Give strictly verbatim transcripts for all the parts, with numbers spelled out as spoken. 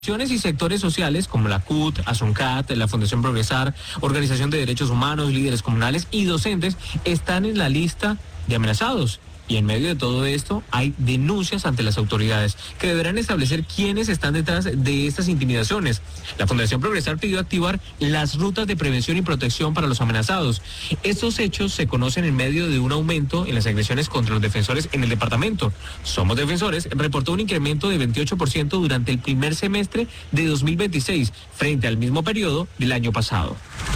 Organizaciones y sectores sociales como la C U T, ASUNCAT, la Fundación Progresar, Organización de Derechos Humanos, líderes comunales y docentes están en la lista de amenazados. Y en medio de todo esto hay denuncias ante las autoridades que deberán establecer quiénes están detrás de estas intimidaciones. La Fundación Progresar pidió activar las rutas de prevención y protección para los amenazados. Estos hechos se conocen en medio de un aumento en las agresiones contra los defensores en el departamento. Somos Defensores reportó un incremento de veintiocho por ciento durante el primer semestre de dos mil veintiséis frente al mismo periodo del año pasado.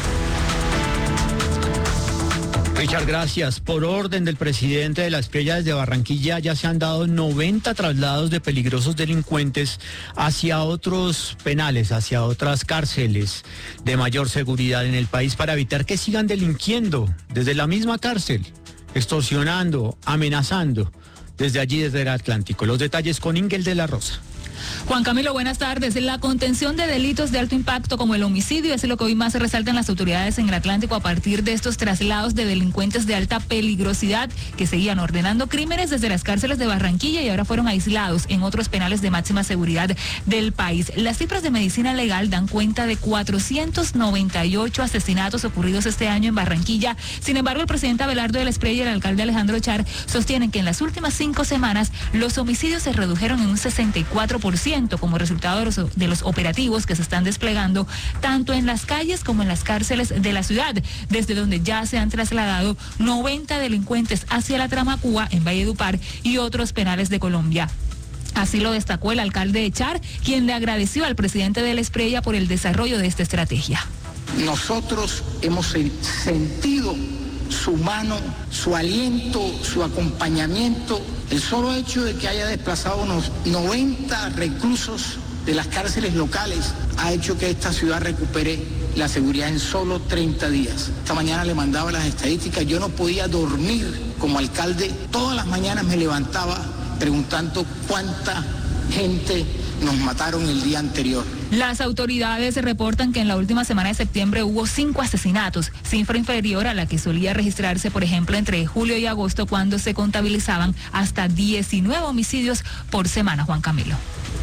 Richard, gracias. Por orden del presidente de la Espriella desde Barranquilla ya se han dado noventa traslados de peligrosos delincuentes hacia otros penales, hacia otras cárceles de mayor seguridad en el país para evitar que sigan delinquiendo desde la misma cárcel, extorsionando, amenazando desde allí, desde el Atlántico. Los detalles con Ingel de la Rosa. Juan Camilo, buenas tardes. La contención de delitos de alto impacto como el homicidio es lo que hoy más se resaltan las autoridades en el Atlántico a partir de estos traslados de delincuentes de alta peligrosidad que seguían ordenando crímenes desde las cárceles de Barranquilla y ahora fueron aislados en otros penales de máxima seguridad del país. Las cifras de medicina legal dan cuenta de cuatrocientos noventa y ocho asesinatos ocurridos este año en Barranquilla. Sin embargo, el presidente Abelardo de la Espriella y el alcalde Alejandro Char sostienen que en las últimas cinco semanas los homicidios se redujeron en un sesenta y cuatro por ciento como resultado de los, de los operativos que se están desplegando tanto en las calles como en las cárceles de la ciudad, desde donde ya se han trasladado noventa delincuentes hacia la Tramacúa en Valledupar y otros penales de Colombia. Así lo destacó el alcalde de Char, quien le agradeció al presidente de la Espriella por el desarrollo de esta estrategia. Nosotros hemos sentido su mano, su aliento, su acompañamiento. El solo hecho de que haya desplazado unos noventa reclusos de las cárceles locales ha hecho que esta ciudad recupere la seguridad en solo treinta días. Esta mañana le mandaba las estadísticas, yo no podía dormir como alcalde. Todas las mañanas me levantaba preguntando cuánta gente nos mataron el día anterior. Las autoridades reportan que en la última semana de septiembre hubo cinco asesinatos, cifra inferior a la que solía registrarse, por ejemplo, entre julio y agosto, cuando se contabilizaban hasta diecinueve homicidios por semana. Juan Camilo.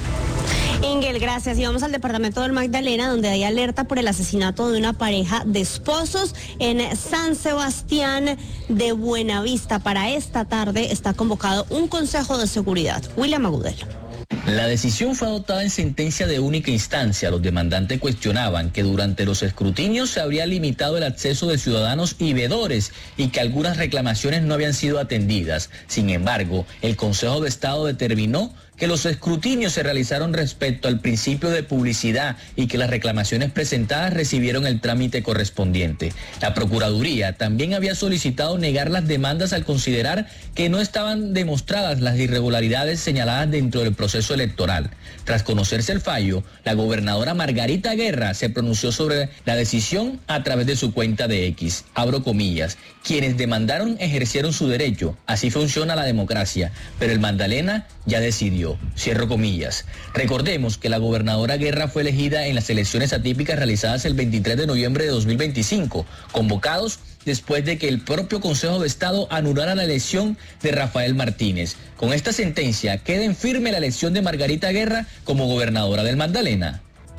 Ingel, gracias. Y vamos al departamento del Magdalena, donde hay alerta por el asesinato de una pareja de esposos en San Sebastián de Buenavista. Para esta tarde está convocado un consejo de seguridad. William Agudelo. La decisión fue adoptada en sentencia de única instancia. Los demandantes cuestionaban que durante los escrutinios se habría limitado el acceso de ciudadanos y veedores y que algunas reclamaciones no habían sido atendidas. Sin embargo, el Consejo de Estado determinó que los escrutinios se realizaron respecto al principio de publicidad y que las reclamaciones presentadas recibieron el trámite correspondiente. La Procuraduría también había solicitado negar las demandas al considerar que no estaban demostradas las irregularidades señaladas dentro del proceso electoral. Tras conocerse el fallo, la gobernadora Margarita Guerra se pronunció sobre la decisión a través de su cuenta de X. Abro comillas. Quienes demandaron ejercieron su derecho. Así funciona la democracia. Pero el Magdalena ya decidió. Cierro comillas. Recordemos que la gobernadora Guerra fue elegida en las elecciones atípicas realizadas el veintitrés de noviembre de dos mil veinticinco, convocados después de que el propio Consejo de Estado anulara la elección de Rafael Martínez. Con esta sentencia queda en firme la elección de Margarita Guerra como gobernadora del Magdalena.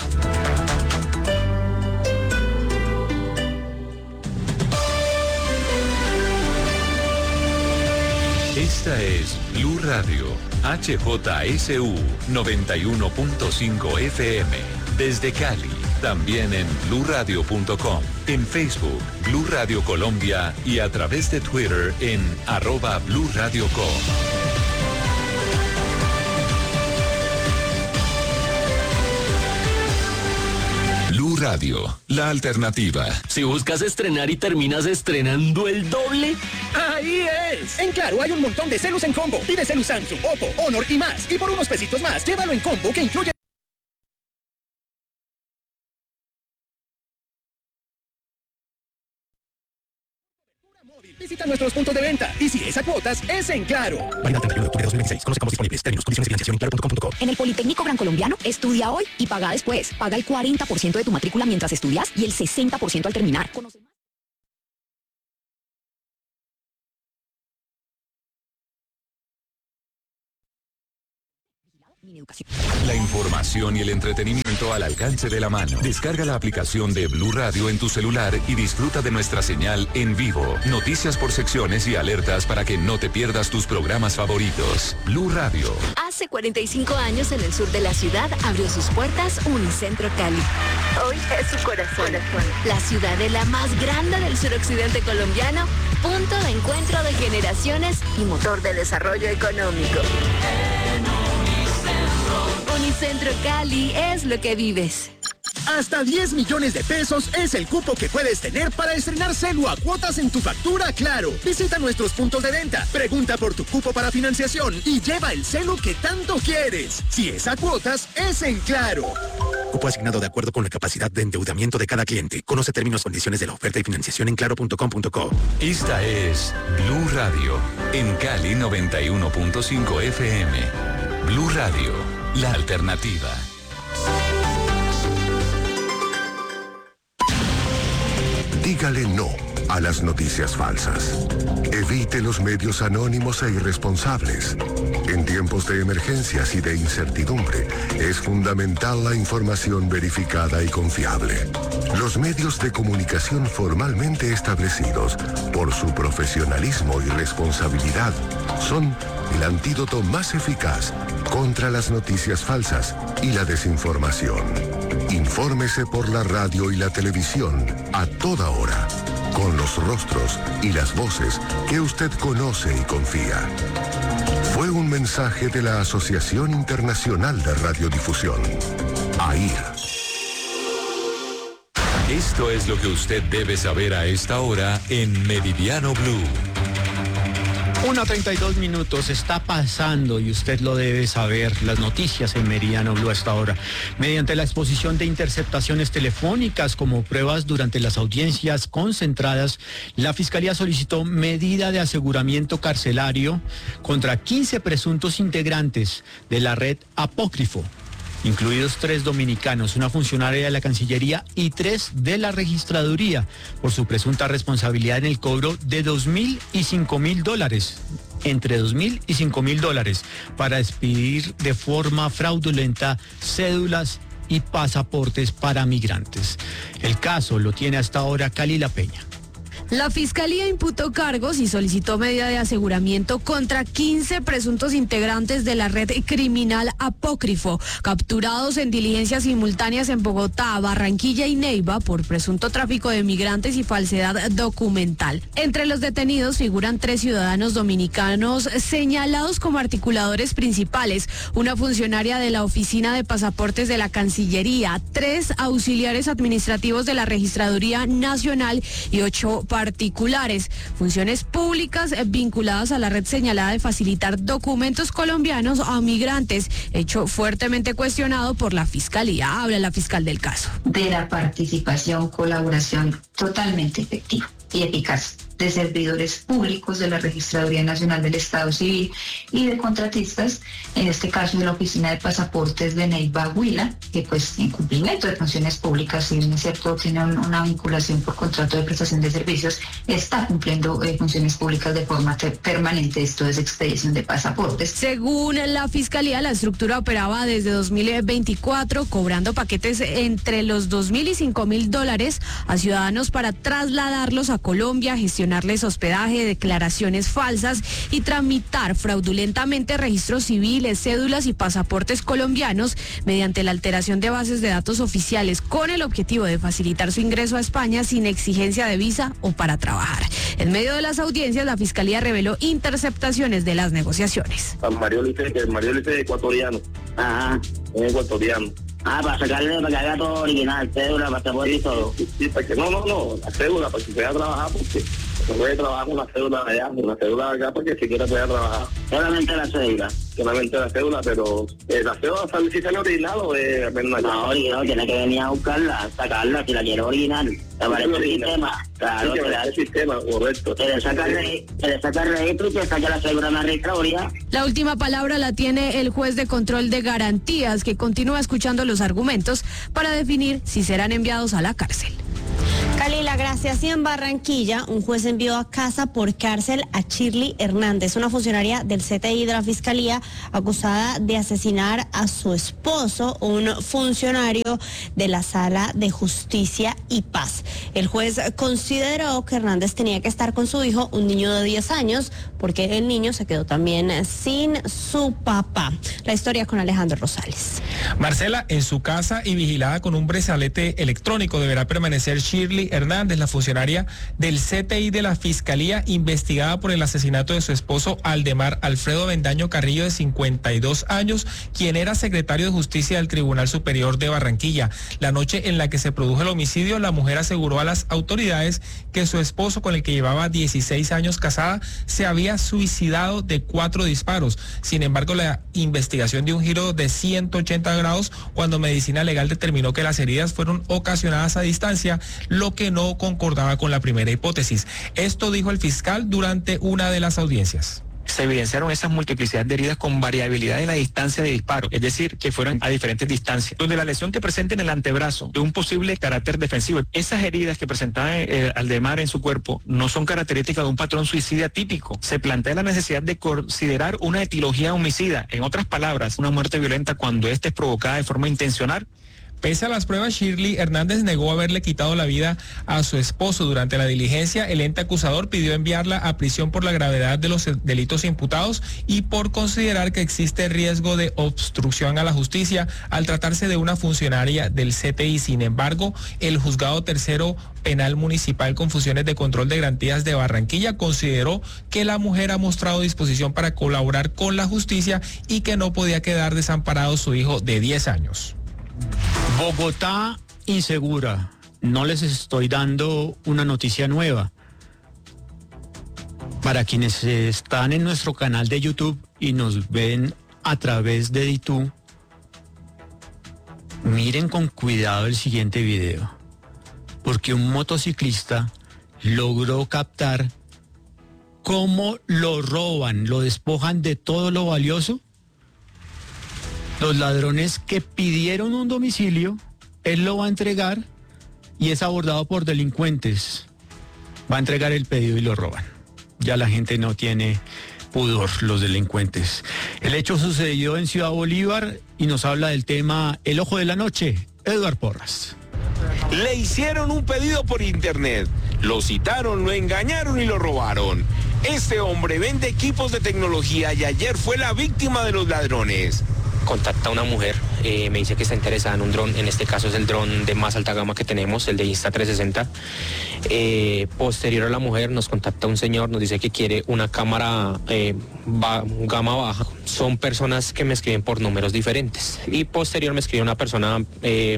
Esta es Blue Radio, H J S U noventa y uno punto cinco F M, desde Cali, también en blue radio punto com, en Facebook, Blue Radio Colombia y a través de Twitter en arroba Blue Radio Com. Blue Radio, la alternativa. Si buscas estrenar y terminas estrenando el doble, ¡ahí es! En Claro hay un montón de celus en combo. Pide celus Samsung, Oppo, Honor y más. Y por unos pesitos más, llévalo en combo que incluye... Visita nuestros puntos de venta. Y si es a cuotas, es en Claro. Válida treinta y uno de octubre de dos mil veintiséis. Conozca disponibles. Términos, condiciones y financiación en claro punto com punto co. En el Politécnico Gran Colombiano, estudia hoy y paga después. Paga el cuarenta por ciento de tu matrícula mientras estudias y el sesenta por ciento al terminar. Conoce más. La información y el entretenimiento al alcance de la mano. Descarga la aplicación de Blue Radio en tu celular y disfruta de nuestra señal en vivo. Noticias por secciones y alertas para que no te pierdas tus programas favoritos. Blue Radio. Hace cuarenta y cinco años en el sur de la ciudad abrió sus puertas Unicentro Cali. Hoy es su corazón. La ciudadela más grande del suroccidente colombiano, punto de encuentro de generaciones y motor de desarrollo económico. Unicentro Cali es lo que vives. Hasta diez millones de pesos es el cupo que puedes tener para estrenar Celu a cuotas en tu factura Claro. Visita nuestros puntos de venta, pregunta por tu cupo para financiación y lleva el Celu que tanto quieres. Si es a cuotas, es en Claro. Cupo asignado de acuerdo con la capacidad de endeudamiento de cada cliente. Conoce términos y condiciones de la oferta y financiación en claro punto com punto co. Esta es Blue Radio en Cali noventa y uno punto cinco F M. Blue Radio, la alternativa. Dígale no a las noticias falsas. Evite los medios anónimos e irresponsables. En tiempos de emergencias y de incertidumbre, es fundamental la información verificada y confiable. Los medios de comunicación formalmente establecidos por su profesionalismo y responsabilidad son el antídoto más eficaz contra las noticias falsas y la desinformación. Infórmese por la radio y la televisión a toda hora, con los rostros y las voces que usted conoce y confía. Fue un mensaje de la Asociación Internacional de Radiodifusión, A I R. Esto es lo que usted debe saber a esta hora en Meridiano Blue. una treinta y dos minutos, está pasando y usted lo debe saber, las noticias en Meridiano Blue hasta ahora. Mediante la exposición de interceptaciones telefónicas como pruebas durante las audiencias concentradas, la Fiscalía solicitó medida de aseguramiento carcelario contra quince presuntos integrantes de la red Apócrifo, incluidos tres dominicanos, una funcionaria de la Cancillería y tres de la Registraduría, por su presunta responsabilidad en el cobro de dos mil y cinco mil dólares, entre dos mil y cinco mil dólares, para expedir de forma fraudulenta cédulas y pasaportes para migrantes. El caso lo tiene hasta ahora Cali La Peña. La Fiscalía imputó cargos y solicitó medida de aseguramiento contra quince presuntos integrantes de la red criminal Apócrifo, capturados en diligencias simultáneas en Bogotá, Barranquilla y Neiva por presunto tráfico de migrantes y falsedad documental. Entre los detenidos figuran tres ciudadanos dominicanos señalados como articuladores principales, una funcionaria de la Oficina de Pasaportes de la Cancillería, tres auxiliares administrativos de la Registraduría Nacional y ocho particulares, funciones públicas vinculadas a la red señalada de facilitar documentos colombianos a migrantes, hecho fuertemente cuestionado por la Fiscalía. Habla la fiscal del caso. De la participación, colaboración totalmente efectiva y eficaz de servidores públicos de la Registraduría Nacional del Estado Civil y de contratistas, en este caso de la Oficina de Pasaportes de Neiva Huila, que pues en cumplimiento de funciones públicas, si bien es cierto, tiene un, una vinculación por contrato de prestación de servicios, está cumpliendo eh, funciones públicas de forma te- permanente, esto es expedición de pasaportes. Según la Fiscalía, la estructura operaba desde dos mil veinticuatro, cobrando paquetes entre los dos mil y cinco mil dólares a ciudadanos para trasladarlos a Colombia, gestionarles hospedaje, declaraciones falsas y tramitar fraudulentamente registros civiles, cédulas y pasaportes colombianos mediante la alteración de bases de datos oficiales, con el objetivo de facilitar su ingreso a España sin exigencia de visa o para trabajar. En medio de las audiencias, la Fiscalía reveló interceptaciones de las negociaciones. Mario Lice, Mario Lice ecuatoriano. Ajá. Es ecuatoriano. Ah, para sacarle, para que haga todo original, cédula, pasaporte y todo. Sí, sí, para que, no, no, no, la cédula, para que pueda trabajar, porque no puede trabajar con la cédula allá, con la cédula acá, porque si quiere pueda trabajar. Solamente la cédula. Solamente la cédula, pero eh, la cédula sale si sale original o es apenas. No, original, tiene que venir a buscarla, sacarla, si la quiere original. Te aparece el sistema. Claro, sí, te da el sistema, correcto. Te le saca el registro y te saca la cédula en la registraduría. La última palabra la tiene el juez de control de garantías, que continúa escuchando los argumentos para definir si serán enviados a la cárcel. Cali La Camila, gracias. Y en Barranquilla, un juez envió a casa por cárcel a Shirley Hernández, una funcionaria del C T I de la Fiscalía, acusada de asesinar a su esposo, un funcionario de la Sala de Justicia y Paz. El juez consideró que Hernández tenía que estar con su hijo, un niño de diez años, porque el niño se quedó también sin su papá. La historia con Alejandro Rosales. Marcela, en su casa y vigilada con un brazalete electrónico deberá permanecer Shirley Hernández, la funcionaria del C T I de la Fiscalía, investigada por el asesinato de su esposo Aldemar Alfredo Avendaño Carrillo, de cincuenta y dos años, quien era secretario de Justicia del Tribunal Superior de Barranquilla. La noche en la que se produjo el homicidio, la mujer aseguró a las autoridades que su esposo, con el que llevaba dieciséis años casada, se había suicidado de cuatro disparos. Sin embargo, la investigación dio un giro de ciento ochenta grados cuando Medicina Legal determinó que las heridas fueron ocasionadas a distancia, lo que no concordaba con la primera hipótesis. Esto dijo el fiscal durante una de las audiencias. Se evidenciaron esas multiplicidad de heridas con variabilidad en la distancia de disparo, es decir, que fueron a diferentes distancias, donde la lesión que presenta en el antebrazo de un posible carácter defensivo. Esas heridas que presentaba eh, Aldemar en su cuerpo no son características de un patrón suicida típico. Se plantea la necesidad de considerar una etiología homicida, en otras palabras, una muerte violenta cuando ésta es provocada de forma intencional. Pese a las pruebas, Shirley Hernández negó haberle quitado la vida a su esposo. Durante la diligencia, el ente acusador pidió enviarla a prisión por la gravedad de los delitos imputados y por considerar que existe riesgo de obstrucción a la justicia al tratarse de una funcionaria del C T I. Sin embargo, el juzgado tercero penal municipal con funciones de control de garantías de Barranquilla consideró que la mujer ha mostrado disposición para colaborar con la justicia y que no podía quedar desamparado su hijo de diez años. Bogotá insegura. No les estoy dando una noticia nueva. Para quienes están en nuestro canal de YouTube y nos ven a través de DITU, miren con cuidado el siguiente video, porque un motociclista logró captar cómo lo roban, lo despojan de todo lo valioso. Los ladrones que pidieron un domicilio, él lo va a entregar y es abordado por delincuentes. Va a entregar el pedido y lo roban. Ya la gente no tiene pudor, los delincuentes. El hecho sucedió en Ciudad Bolívar y nos habla del tema El Ojo de la Noche, Eduard Porras. Le hicieron un pedido por internet, lo citaron, lo engañaron y lo robaron. Este hombre vende equipos de tecnología y ayer fue la víctima de los ladrones. Contacta a una mujer, eh, me dice que está interesada en un dron, en este caso es el dron de más alta gama que tenemos, el de Insta trescientos sesenta. Eh, posterior a la mujer nos contacta un señor, nos dice que quiere una cámara eh, ba gama baja. Son personas que me escriben por números diferentes. Y posterior me escribe una persona eh,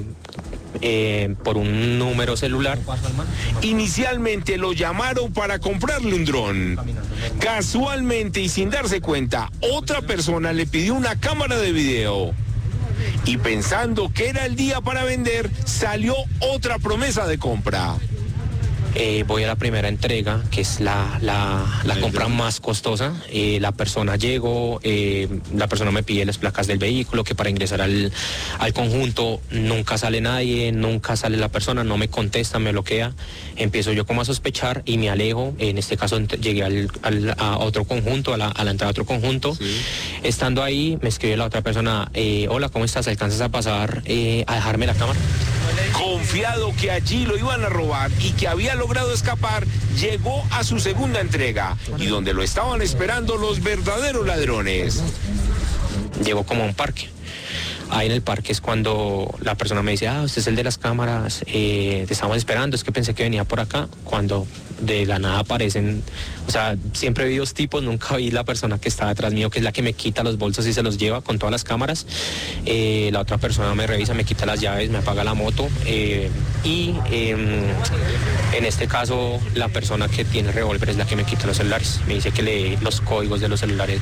eh, por un número celular. Inicialmente lo llamaron para comprarle un dron. Casualmente y sin darse cuenta, otra persona le pidió una cámara de video. Y pensando que era el día para vender, salió otra promesa de compra. Eh, voy a la primera entrega, que es la, la, la compra más costosa. Eh, la persona llegó, eh, la persona me pide las placas del vehículo, que para ingresar al, al conjunto nunca sale nadie, nunca sale la persona, no me contesta, me bloquea. Empiezo yo como a sospechar y me alejo. En este caso llegué al, al, a otro conjunto, a la, a la entrada de otro conjunto. Sí. Estando ahí, me escribe la otra persona, eh, hola, ¿cómo estás? ¿Alcanzas a pasar eh, a dejarme la cámara? Confiado que allí lo iban a robar y que había logrado escapar, llegó a su segunda entrega y donde lo estaban esperando los verdaderos ladrones. Llegó como a un parque. Ahí en el parque es cuando la persona me dice, ah, usted es el de las cámaras, eh, te estamos esperando, es que pensé que venía por acá, cuando de la nada aparecen, o sea, siempre vi dos tipos, nunca vi la persona que está detrás mío, que es la que me quita los bolsos y se los lleva con todas las cámaras. Eh, la otra persona me revisa, me quita las llaves, me apaga la moto eh, y eh, en este caso la persona que tiene el revólver es la que me quita los celulares, me dice que lee los códigos de los celulares.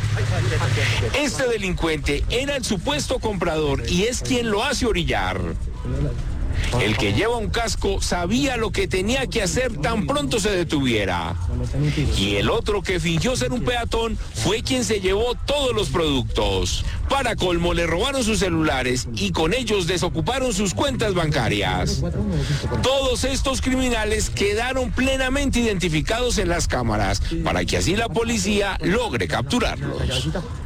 Este delincuente era el supuesto comprador y es quien lo hace orillar. El que lleva un casco sabía lo que tenía que hacer tan pronto se detuviera. Y el otro, que fingió ser un peatón, fue quien se llevó todos los productos. Para colmo, le robaron sus celulares y con ellos desocuparon sus cuentas bancarias. Todos estos criminales quedaron plenamente identificados en las cámaras para que así la policía logre capturarlos.